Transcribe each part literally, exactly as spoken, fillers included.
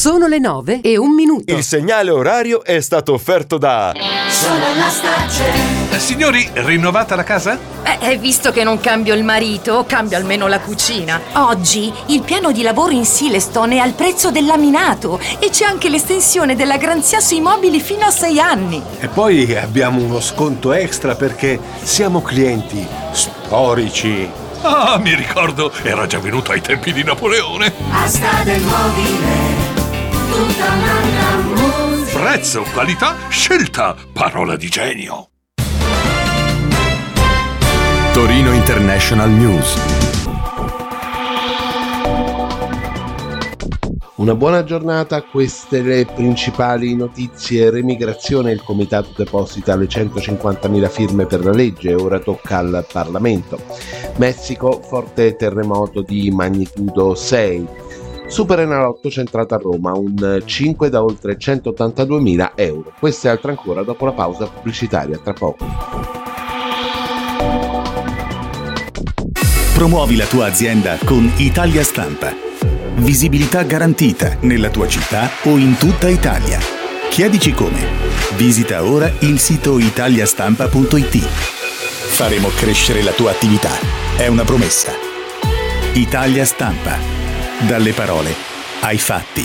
Sono le nove e un minuto. Il segnale orario è stato offerto da Solar Structure. Eh, signori, rinnovata la casa? Eh, visto che non cambio il marito, cambio almeno la cucina. Oggi il piano di lavoro in Silestone è al prezzo del laminato e c'è anche l'estensione della garanzia sui mobili fino a sei anni. E poi abbiamo uno sconto extra perché siamo clienti storici. Ah, mi ricordo, era già venuto ai tempi di Napoleone. Asta del mobile, tutta un'altra musica. Prezzo, qualità, scelta, parola di genio. Torino International News. Una buona giornata, queste le principali notizie. Remigrazione, il comitato deposita le centocinquantamila firme per la legge, ora tocca al Parlamento. Messico, forte terremoto di magnitudo sei. Superenalotto centrato a Roma, un cinque da oltre centottantaduemila euro. Questa e altre ancora dopo la pausa pubblicitaria, tra poco. Promuovi la tua azienda con Italia Stampa. Visibilità garantita nella tua città o in tutta Italia. Chiedici come. Visita ora il sito italiastampa punto it. Faremo crescere la tua attività. È una promessa. Italia Stampa. Dalle parole ai fatti.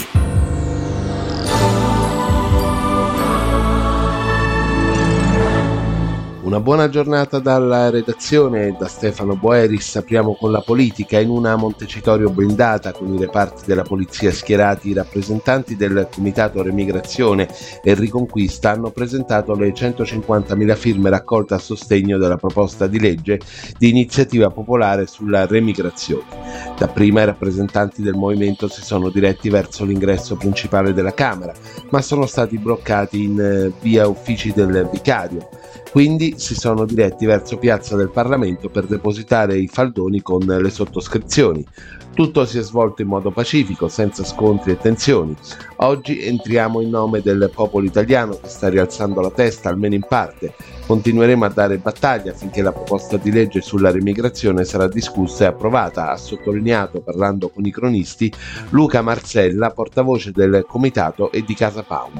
Una buona giornata dalla redazione, da Stefano Boeris. Apriamo con la politica. In una Montecitorio blindata con i reparti della polizia schierati, i rappresentanti del Comitato Remigrazione e Riconquista hanno presentato le centocinquantamila firme raccolte a sostegno della proposta di legge di iniziativa popolare sulla remigrazione. Dapprima i rappresentanti del movimento si sono diretti verso l'ingresso principale della Camera, ma sono stati bloccati in via Uffici del Vicario. Quindi si sono diretti verso Piazza del Parlamento per depositare i faldoni con le sottoscrizioni. Tutto si è svolto in modo pacifico, senza scontri e tensioni. Oggi entriamo in nome del popolo italiano che sta rialzando la testa, almeno in parte. Continueremo a dare battaglia finché la proposta di legge sulla remigrazione sarà discussa e approvata, ha sottolineato, parlando con i cronisti, Luca Marzella, portavoce del Comitato e di Casa Pound.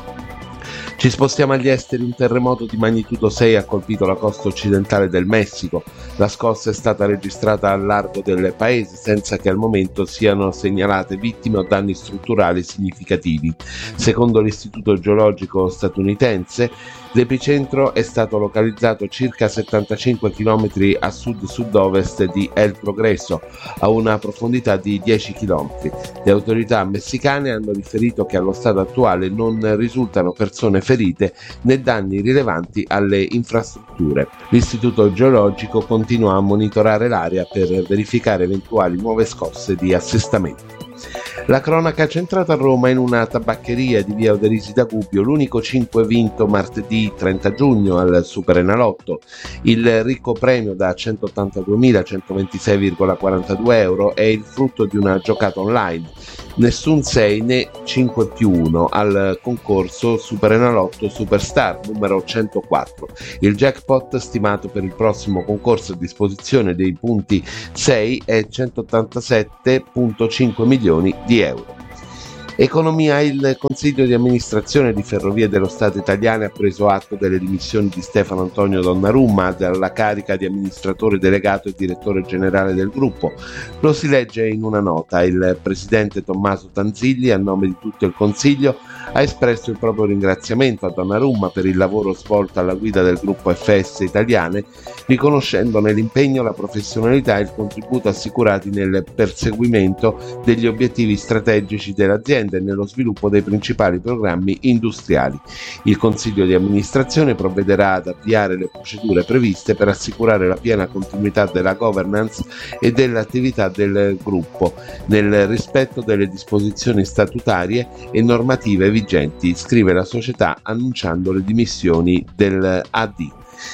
Ci spostiamo agli esteri. Un terremoto di magnitudo sei ha colpito la costa occidentale del Messico. La scossa è stata registrata al largo del paese senza che al momento siano segnalate vittime o danni strutturali significativi. Secondo l'Istituto Geologico statunitense, l'epicentro è stato localizzato circa settantacinque chilometri a sud-sud-ovest di El Progreso, a una profondità di dieci chilometri. Le autorità messicane hanno riferito che allo stato attuale non risultano persone ferite né danni rilevanti alle infrastrutture. L'Istituto Geologico continua a monitorare l'area per verificare eventuali nuove scosse di assestamento. La cronaca centrata a Roma in una tabaccheria di via Oderisi da Gubbio, l'unico cinque vinto martedì trenta giugno al Superenalotto. Il ricco premio da centottantaduemilacentoventisei virgola quarantadue euro è il frutto di una giocata online. Nessun sei né cinque più uno al concorso Superenalotto Superstar numero centoquattro. Il jackpot stimato per il prossimo concorso a disposizione dei punti sei è centottantasette virgola cinque milioni di euro. Economia. Il Consiglio di amministrazione di Ferrovie dello Stato Italiane ha preso atto delle dimissioni di Stefano Antonio Donnarumma dalla carica di amministratore delegato e direttore generale del gruppo. Lo si legge in una nota. Il presidente Tommaso Tanzilli, a nome di tutto il Consiglio, ha espresso il proprio ringraziamento a Donnarumma per il lavoro svolto alla guida del gruppo F S Italiane, riconoscendone l'impegno, la professionalità e il contributo assicurati nel perseguimento degli obiettivi strategici dell'azienda e nello sviluppo dei principali programmi industriali. Il Consiglio di amministrazione provvederà ad avviare le procedure previste per assicurare la piena continuità della governance e dell'attività del gruppo, nel rispetto delle disposizioni statutarie e normative vigenti, scrive la società annunciando le dimissioni del A D.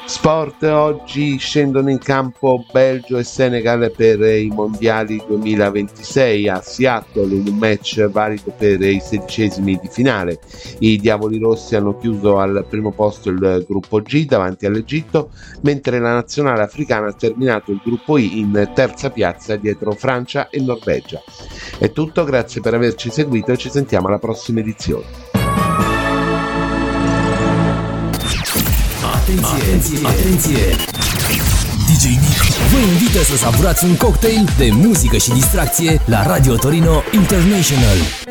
Sport, oggi scendono in campo Belgio e Senegal per i mondiali duemilaventisei a Seattle in un match valido per i sedicesimi di finale. I diavoli rossi hanno chiuso al primo posto il gruppo G davanti all'Egitto, mentre la nazionale africana ha terminato il gruppo I in terza piazza dietro Francia e Norvegia. È tutto, grazie per averci seguito e ci sentiamo alla prossima edizione. Atenție, atenție! D J Nick vă invită să savurați un cocktail de muzică și distracție la Radio Torino International.